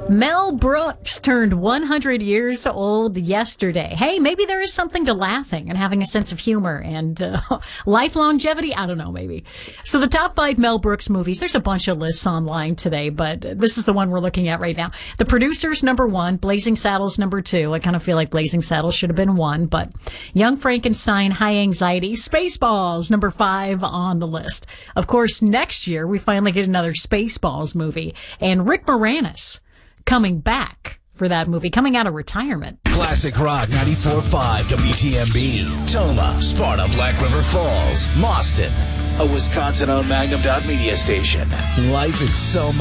Mel Brooks turned 100 years old yesterday. Hey, maybe there is something to laughing and having a sense of humor and life longevity. I don't know, maybe. So the top 5 Mel Brooks movies, there's a bunch of lists online today, but this is the one we're looking at right now. The Producers, number 1. Blazing Saddles, number 2. I kind of feel like Blazing Saddles should have been 1, but Young Frankenstein, High Anxiety, Spaceballs, number 5 on the list. Of course, next year, we finally get another Spaceballs movie, and Rick Moranis coming back for that movie, coming out of retirement. Classic Rock 94.5 WTMB. Toma, Sparta, Black River Falls, Mauston. A Wisconsin-owned Magnum Media station. Life is so much